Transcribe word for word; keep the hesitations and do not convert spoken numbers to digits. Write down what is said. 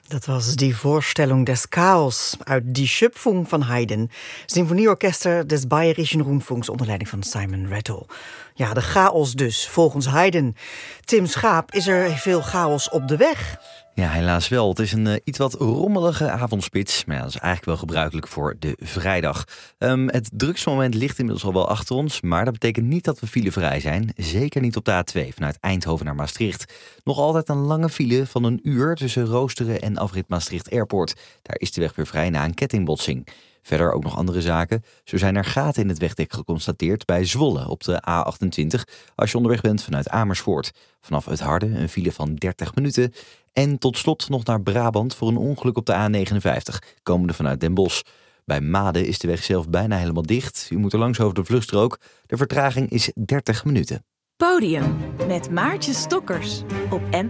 Dat was die Vorstellung des Chaos uit Die Schöpfung van Haydn, Symfonieorchester des Bayerischen Rundfunks onder leiding van Simon Rattle. Ja, de chaos dus, volgens Haydn. Tim Schaap, is er veel chaos op de weg? Ja, helaas wel. Het is een uh, iets wat rommelige avondspits. Maar ja, dat is eigenlijk wel gebruikelijk voor de vrijdag. Um, het drukste moment ligt inmiddels al wel achter ons. Maar dat betekent niet dat we filevrij zijn. Zeker niet op de A twee vanuit Eindhoven naar Maastricht. Nog altijd een lange file van een uur tussen Roosteren en afrit Maastricht Airport. Daar is de weg weer vrij na een kettingbotsing. Verder ook nog andere zaken. Zo zijn er gaten in het wegdek geconstateerd bij Zwolle op de A achtentwintig... als je onderweg bent vanuit Amersfoort. Vanaf het Harde een file van dertig minuten. En tot slot nog naar Brabant voor een ongeluk op de A negenenvijftig, komende vanuit Den Bosch. Bij Maden is de weg zelf bijna helemaal dicht. U moet er langs over de vluchtstrook. De vertraging is dertig minuten. Podium met Maartje Stokkers op N